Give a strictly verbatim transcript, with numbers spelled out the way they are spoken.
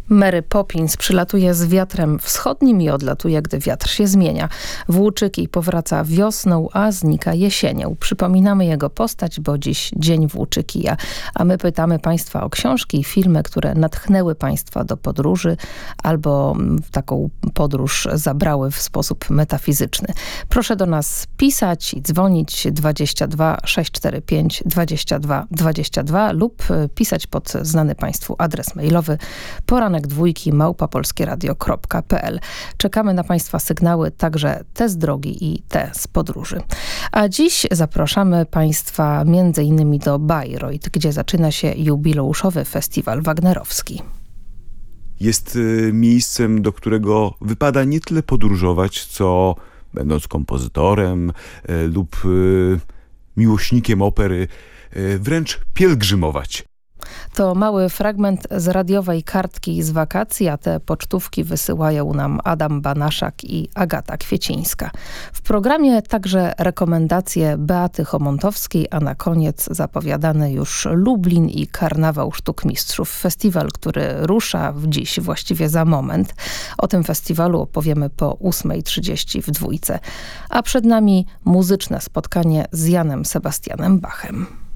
Mary Poppins przylatuje z wiatrem wschodnim i odlatuje, gdy wiatr się zmienia. Włóczyki powraca wiosną, a znika jesienią. Przypominamy jego postać, bo dziś Dzień Włóczykija. A my pytamy Państwa o książki i filmy, które natchnęły Państwa do podróży albo w taką podróż zabrały w sposób metafizyczny. Proszę do nas pisać i dzwonić dwadzieścia dwa sześćset czterdzieści pięć dwadzieścia dwa dwadzieścia dwa lub pisać pod znany Państwu adres mailowy poranek dwójki małpa polskieradio kropka pe el. Czekamy na Państwa sygnały, także te z drogi i te z podróży. A dziś zapraszamy Państwa między innymi do Bayreuth, gdzie zaczyna się jubileuszowy festiwal wagnerowski. Jest y, miejscem, do którego wypada nie tyle podróżować, co będąc kompozytorem y, lub y, miłośnikiem opery, y, wręcz pielgrzymować. To mały fragment z radiowej kartki z wakacji, a te pocztówki wysyłają nam Adam Banaszak i Agata Kwiecińska. W programie także rekomendacje Beaty Chomontowskiej, a na koniec zapowiadany już Lublin i Karnawał Sztuk Mistrzów. Festiwal, który rusza dziś, właściwie za moment. O tym festiwalu opowiemy po ósmej trzydzieści w dwójce. A przed nami muzyczne spotkanie z Janem Sebastianem Bachem.